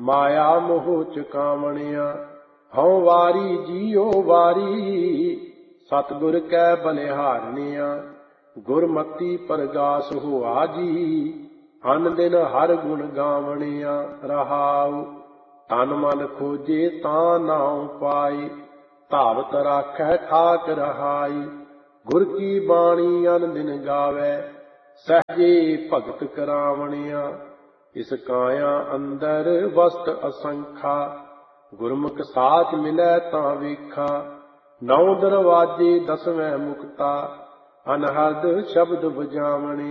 ਮਾਇਆ ਮੋਹ ਚੁਕਾਵਣਿਆ। ਹਉ ਵਾਰੀ ਜੀਉ ਵਾਰੀ ਸਤਿਗੁਰ ਕੈ ਬਲਿਹਾਰਨਿਆ। ਗੁਰਮਤੀ ਪਰਗਾਸ ਹੋਆ ਜੀ ਅਨ ਦਿਨ ਹਰ ਗੁਣ ਗਾਵਣਿਆ। ਰਹਾਉ ਤਨ ਮਨ ਖੋਜੇ ਤਾਂ ਨਾਉ ਪਾਈ ਧਾਵਤ ਰਾਖੈ ਠਾਕ ਰਹਾਈ। ਗੁਰ ਕੀ ਬਾਣੀ ਅਨ ਦਿਨ ਗਾਵੈ ਸਹਜੇ ਭਗਤ ਕਰਾਵਣਿਆ। ਇਸ ਕਾਇਆ ਅੰਦਰ ਵਸਤ ਅਸੰਖਾ ਗੁਰਮੁਖ ਸਾਚ ਮਿਲੈ ਤਾਂ ਵੇਖਾ। ਨੌ ਦਰਵਾਜੇ ਦਸਵੇਂ ਮੁਕਤਾ ਅਨਹਦ ਸ਼ਬਦ ਬਜਾਵਣੇ।